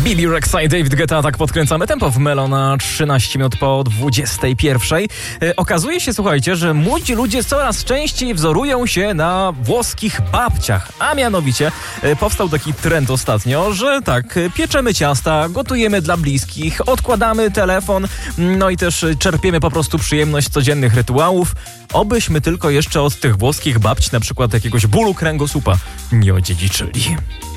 Bibi Rexha i David Guetta, tak podkręcamy tempo w Melo na 13 minut po 21. Okazuje się, słuchajcie, że młodzi ludzie coraz częściej wzorują się na włoskich babciach. A mianowicie powstał taki trend ostatnio, że tak, pieczemy ciasta, gotujemy dla bliskich, odkładamy telefon, no i też czerpiemy po prostu przyjemność z codziennych rytuałów. Obyśmy tylko jeszcze od tych włoskich babci na przykład jakiegoś bólu kręgosłupa nie odziedziczyli.